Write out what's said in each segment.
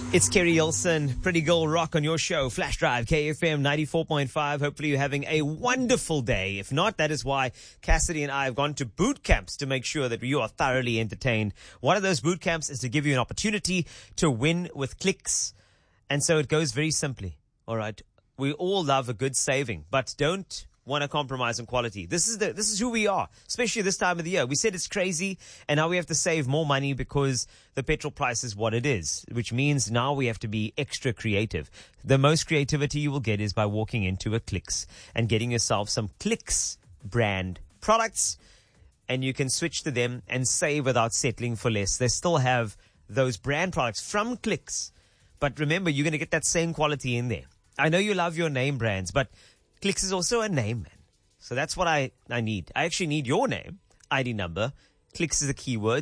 It's Kerry Olsen, Pretty Girl Rock on your show, Flash Drive, KFM 94.5. Hopefully you're having a wonderful day. If not, that is why Cassidy and I have gone to boot camps to make sure that you are thoroughly entertained. One of those boot camps is to give you an opportunity to win with clicks. And so it goes very simply. All right. We all love a good saving, but don't want to compromise on quality. This is who we are, especially this time of the year. We said it's crazy, and now we have to save more money because the petrol price is what it is, which means now we have to be extra creative. The most creativity you will get is by walking into a Clicks and getting yourself some Clicks brand products, and you can switch to them and save without settling for less. They still have those brand products from Clicks, but remember, you're going to get that same quality in there. I know you love your name brands, but Clicks is also a name, man. So that's what I need. I actually need your name, ID number. Clicks is the keyword,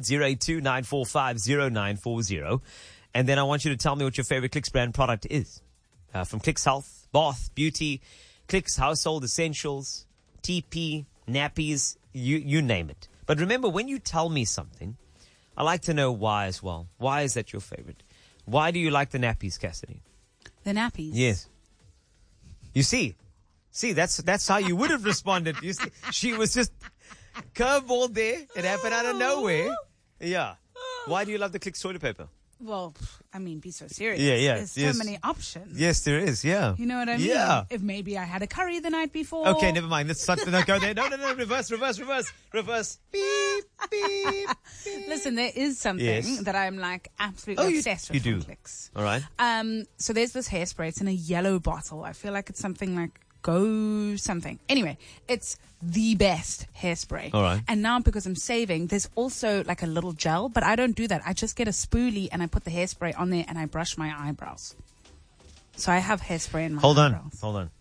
082-945-0940. And then I want you to tell me what your favorite Clicks brand product is. From Clicks Health, Bath, Beauty, Clicks Household Essentials, TP, nappies, you name it. But remember, when you tell me something, I like to know why as well. Why is that your favorite? Why do you like the nappies, Cassidy? The nappies? Yes. You see, that's how you would have responded. You see, she was just curveball there. It happened out of nowhere. Yeah. Why do you love the Clicks toilet paper? Well, I mean, be so serious. Yeah. There's so many options. Yes, there is. Yeah. You know what I mean? Yeah. If maybe I had a curry the night before. Okay, never mind. Let's not go there. No. Reverse. Beep, beep. Listen, there is something that I'm like absolutely obsessed with from Clicks. All right. So there's this hairspray. It's in a yellow bottle. I feel like it's something like Go something. Anyway, it's the best hairspray. All right. And now because I'm saving, there's also like a little gel, but I don't do that. I just get a spoolie and I put the hairspray on there and I brush my eyebrows. So I have hairspray in my eyebrows. Hold on.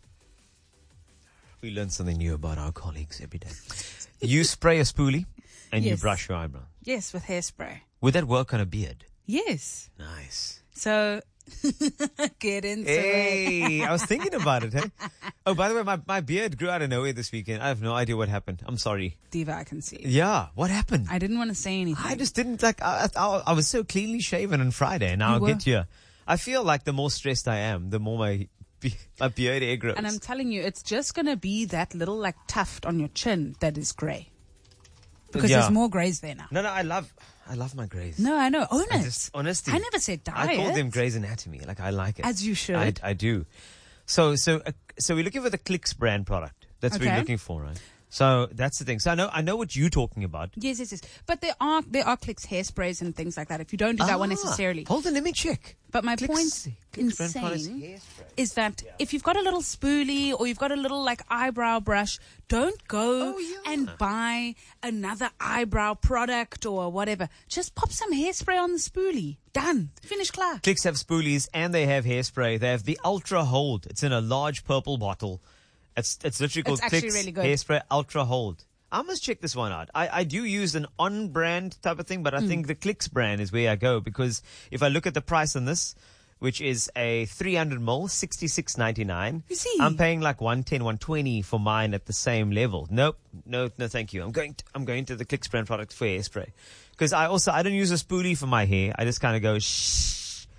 We learn something new about our colleagues every day. You spray a spoolie and you brush your eyebrow. Yes, with hairspray. Would that work on a beard? Yes. Nice. So get into it. I was thinking about it. Hey? Oh, by the way, my beard grew out of nowhere this weekend. I have no idea what happened. I'm sorry. Diva, I can see. Yeah, what happened? I didn't want to say anything. I just didn't I was so cleanly shaven on Friday, and now I'll get here. I feel like the more stressed I am, the more my beard hair grows. And I'm telling you, it's just going to be that little like tuft on your chin that is grey. Because there's more greys there now. No, I love my greys. No, I know. Own it. Honestly. I never said diet. I call them Grey's Anatomy. Like, I like it. As you should. I do. So we're looking for the Clicks brand product. That's what we're looking for, right? So that's the thing. So I know what you're talking about. Yes. But there are Clicks hairsprays and things like that. If you don't do that one necessarily. Hold on, let me check. But my point in saying is that if you've got a little spoolie or you've got a little like eyebrow brush, don't go and buy another eyebrow product or whatever. Just pop some hairspray on the spoolie. Done. Finish class. Clicks have spoolies and they have hairspray. They have the Ultra Hold. It's in a large purple bottle. It's literally called Clicks really good. Hairspray Ultra Hold. I must check this one out. I do use an on-brand type of thing, but I think the Clicks brand is where I go because if I look at the price on this, which is a 300 ml, $66.99. You see, I'm paying like $110, $120 for mine at the same level. Nope, no, thank you. I'm going to the Clicks brand product for hairspray because I don't use a spoolie for my hair. I just kind of go shh.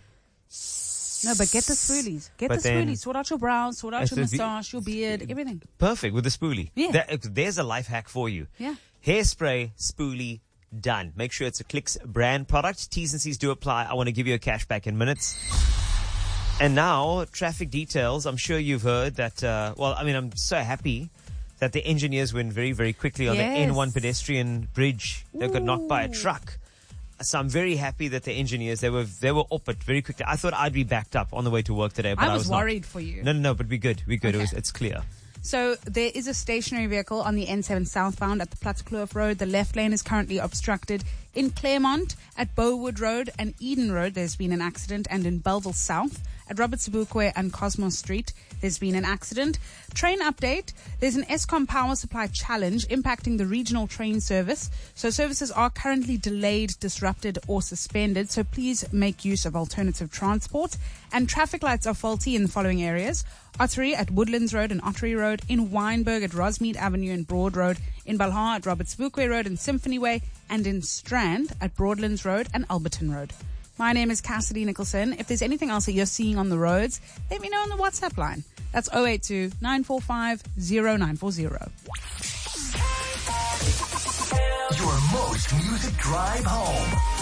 No, but get the spoolies. Spoolies. Sort out your brows, sort out your moustache, your beard, everything. Perfect with the spoolie. Yeah. There's a life hack for you. Yeah. Hairspray, spoolie, done. Make sure it's a Clicks brand product. T's and C's do apply. I want to give you a cashback in minutes. And now, traffic details. I'm sure you've heard that, I'm so happy that the engineers went very, very quickly on the N1 pedestrian bridge that got knocked by a truck. So I'm very happy that the engineers, they were up it very quickly. I thought I'd be backed up on the way to work today, but I was worried for you. No, but we're good. We're good. Okay. It's clear. So there is a stationary vehicle on the N7 southbound at the Plattekloof Road. The left lane is currently obstructed. In Claremont, at Bowood Road and Eden Road, there's been an accident. And in Belleville South, at Robert Sobukwe and Cosmos Street, there's been an accident. Train update, there's an Eskom power supply challenge impacting the regional train service. So services are currently delayed, disrupted or suspended. So please make use of alternative transport. And traffic lights are faulty in the following areas. Ottery at Woodlands Road and Ottery Road, in Wynberg at Rosmead Avenue and Broad Road, in Balha at Robert Sobukwe Road and Symphony Way, and in Strand at Broadlands Road and Alberton Road. My name is Cassidy Nicholson. If there's anything else that you're seeing on the roads, let me know on the WhatsApp line. That's 082-945-0940. Your most music drive home.